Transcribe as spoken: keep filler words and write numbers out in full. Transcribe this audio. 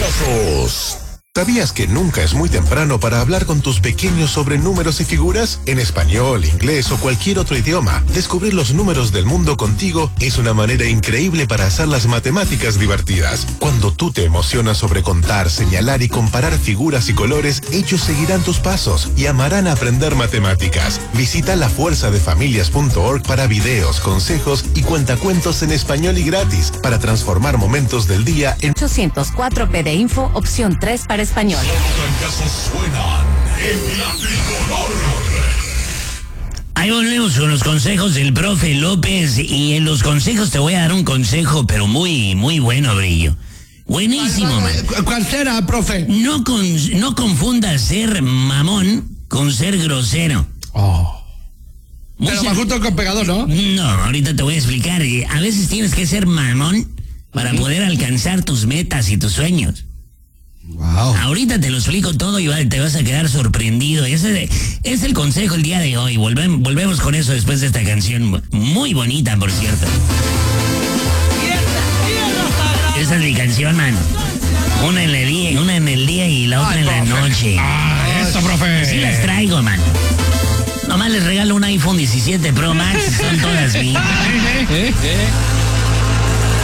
Trancazos. ¿Sabías que nunca es muy temprano para hablar con tus pequeños sobre números y figuras? En español, inglés o cualquier otro idioma, descubrir los números del mundo contigo es una manera increíble para hacer las matemáticas divertidas. Cuando tú te emocionas sobre contar, señalar y comparar figuras y colores, ellos seguirán tus pasos y amarán aprender matemáticas. Visita la fuerza de familias punto org para videos, consejos y cuentacuentos en español y gratis para transformar momentos del día en ochocientos cuatro P de Info, opción tres para español. Suenan en Latino. Ahí volvemos con los consejos del profe López, y en los consejos te voy a dar un consejo, pero muy, muy bueno, Brillo. Buenísimo, man. ¿Cuál será, profe? No, con, no confundas ser mamón con ser grosero. Oh. Muy Pero ser... más justo con pegador, ¿no? No, ahorita te voy a explicar. A veces tienes que ser mamón para poder alcanzar tus metas y tus sueños. Wow. Ahorita te lo explico todo y te vas a quedar sorprendido. Ese es el consejo el día de hoy. Volvemos, volvemos con eso después de esta canción muy bonita, por cierto. Esa es mi canción, man. Una en el día, una en el día y la otra Ay, en profe. la noche. Ah, eso, profe. Sí las traigo, man. Nomás les regalo un iPhone diecisiete Pro Max, son todas mías.